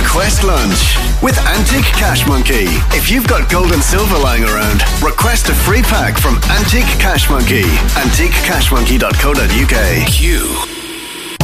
Request Lunch with Antique Cash Monkey. If you've got gold and silver lying around, request a free pack from Antique Cash Monkey. AntiqueCashMonkey.co.uk. Q